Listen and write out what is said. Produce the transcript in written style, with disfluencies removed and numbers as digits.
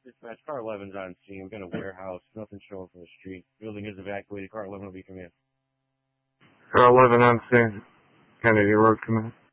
Dispatch, car 11's on scene. We've got a warehouse. Nothing showing from the street. Building is evacuated. Car 11 will be command. Car 11 on scene. Kennedy Road, command.